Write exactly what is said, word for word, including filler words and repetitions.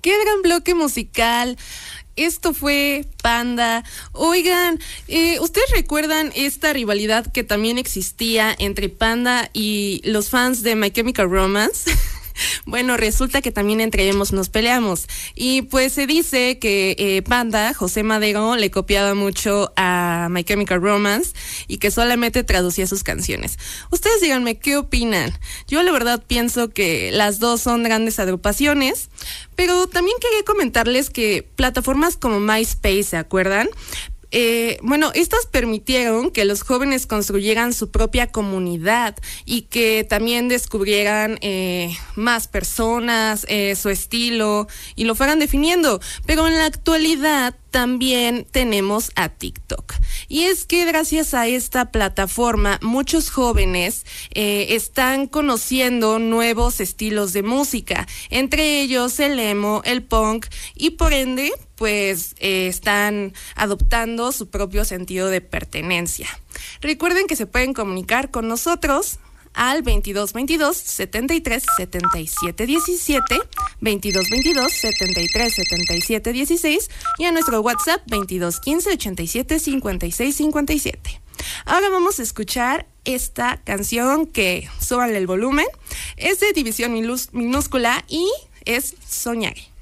qué gran bloque musical. Esto fue Panda. Oigan, eh, ¿ustedes recuerdan esta rivalidad que también existía entre Panda y los fans de My Chemical Romance? Bueno, resulta que también entre ellos nos peleamos. Y pues se dice que eh, Panda, José Madero, le copiaba mucho a My Chemical Romance y que solamente traducía sus canciones. Ustedes díganme, ¿qué opinan? Yo la verdad pienso que las dos son grandes agrupaciones, pero también quería comentarles que plataformas como MySpace, ¿se acuerdan? Eh, bueno, estas permitieron que los jóvenes construyeran su propia comunidad y que también descubrieran eh, más personas, eh, su estilo y lo fueran definiendo. Pero en la actualidad también tenemos a TikTok. Y es que gracias a esta plataforma muchos jóvenes eh, están conociendo nuevos estilos de música, entre ellos el emo, el punk, y por ende pues eh, están adoptando su propio sentido de pertenencia. Recuerden que se pueden comunicar con nosotros al veintidós veintidós, setenta y tres, setenta y siete diecisiete, veintidós veintidós, setenta y tres, setenta y siete dieciséis y a nuestro WhatsApp veintidós quince, ochenta y siete, cincuenta y seis cincuenta y siete. Ahora vamos a escuchar esta canción que súbanle el volumen. Es de División Minúscula y es Soñaré.